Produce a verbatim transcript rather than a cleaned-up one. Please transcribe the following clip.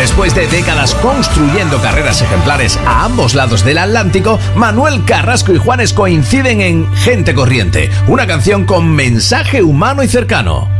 Después de décadas construyendo carreras ejemplares a ambos lados del Atlántico, Manuel Carrasco y Juanes coinciden en Gente Corriente, una canción con mensaje humano y cercano.